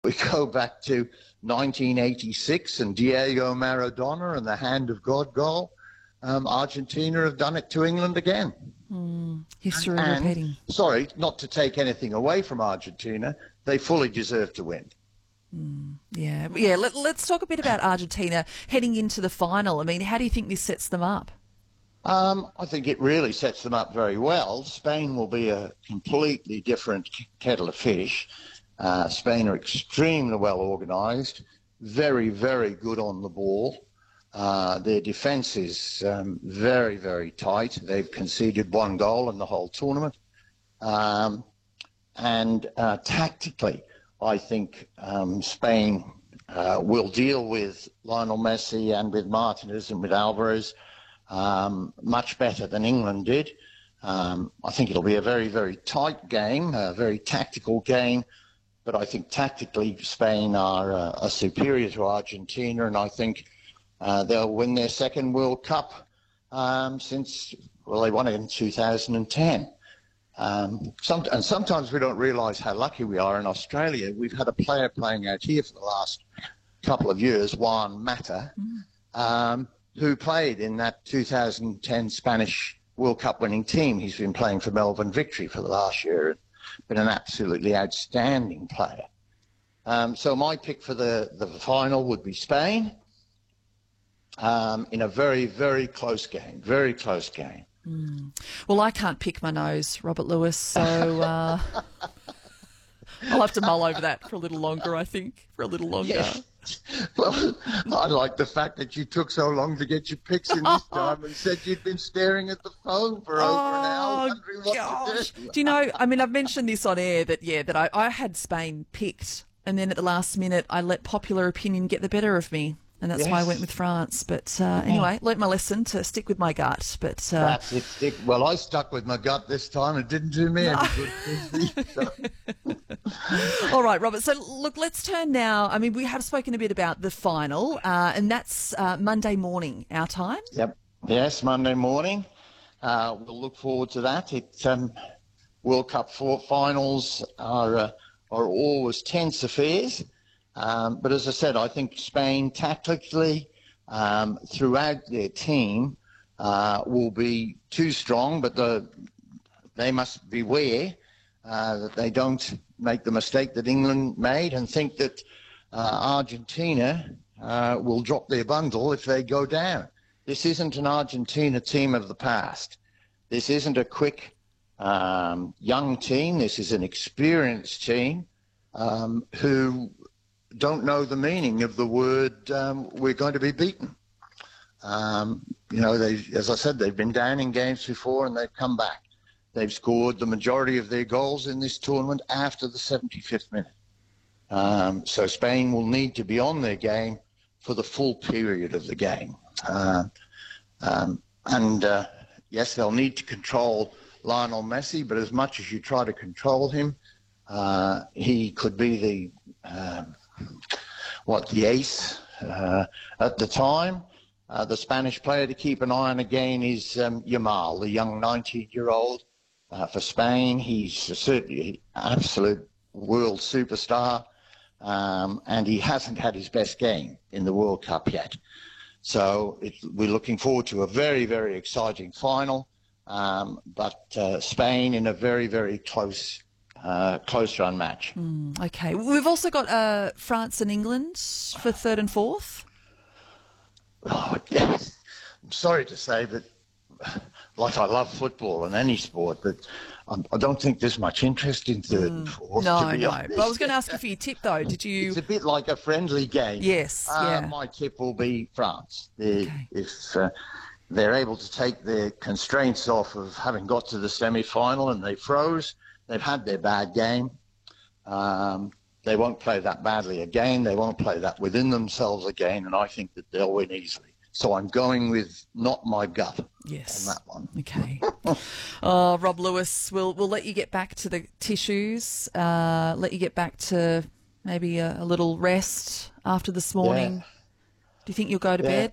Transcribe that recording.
We go back to 1986 and Diego Maradona and the Hand of God goal. Argentina have done it to England again. History repeating. Sorry, not to take anything away from Argentina, they fully deserve to win. Yeah. Let's talk a bit about Argentina heading into the final. I mean, how do you think this sets them up? I think it really sets them up very well. Spain will be a completely different kettle of fish. Spain are extremely well organised, very, very good on the ball. Their defence is very, very tight. They've conceded one goal in the whole tournament. And tactically, I think Spain will deal with Lionel Messi and with Martinez and with Alvarez much better than England did. I think it'll be a very, very tight game, a very tactical game. But I think tactically Spain are superior to Argentina, and I think they'll win their second World Cup since they won it in 2010. And sometimes we don't realise how lucky we are in Australia. We've had a player playing out here for the last couple of years, Juan Mata, who played in that 2010 Spanish World Cup winning team. He's been playing for Melbourne Victory for the last year. Been an absolutely outstanding player. So my pick for the final would be Spain in a very, very close game. Very close game. Well, I can't pick my nose, Robert Lewis, so I'll have to mull over that for a little longer, I think, for a little longer. Yes. Well, I like the fact that you took so long to get your picks in this time and said you'd been staring at the phone for over an hour wondering what to do. Do you know, I mean, I've mentioned this on air that I had Spain picked, and then at the last minute I let popular opinion get the better of me. And that's why I went with France. But anyway, learnt my lesson to stick with my gut. But that's it. Well, I stuck with my gut this time. It didn't do me any good. So. All right, Robert. So, look, let's turn now. I mean, we have spoken a bit about the final, and that's Monday morning, our time. Yep. Yes, Monday morning. We'll look forward to that. World Cup finals are always tense affairs. But as I said, I think Spain tactically throughout their team will be too strong, but they must beware that they don't make the mistake that England made and think that Argentina will drop their bundle if they go down. This isn't an Argentina team of the past. This isn't a quick young team. This is an experienced team who don't know the meaning of the word we're going to be beaten. As I said, they've been down in games before and they've come back. They've scored the majority of their goals in this tournament after the 75th minute. So Spain will need to be on their game for the full period of the game. Yes, they'll need to control Lionel Messi, but as much as you try to control him, he could be the ace at the time. The Spanish player to keep an eye on again is Yamal, the young 19-year-old for Spain. He's certainly an absolute world superstar, and he hasn't had his best game in the World Cup yet. So we're looking forward to a very, very exciting final, but Spain in a very, very close run match. Okay. We've also got France and England for third and fourth. Oh, yes. I'm sorry to say, but like I love football and any sport, but I don't think there's much interest in third and fourth. No. Honest. But I was going to ask you for your tip, though. Did you? It's a bit like a friendly game. Yes. My tip will be France. If they're able to take the constraints off of having got to the semi-final and they froze, they've had their bad game. They won't play that badly again. They won't play that within themselves again, and I think that they'll win easily. So I'm going with not my gut on that one. Okay. Rob Lewis, we'll let you get back to the tissues, let you get back to maybe a little rest after this morning. Yeah. Do you think you'll go to bed?